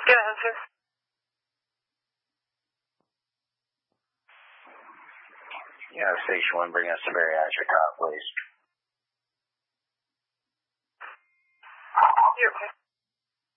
Go ahead, sir. Yeah, Station 1, bring us a bariatric cop, please. You're okay.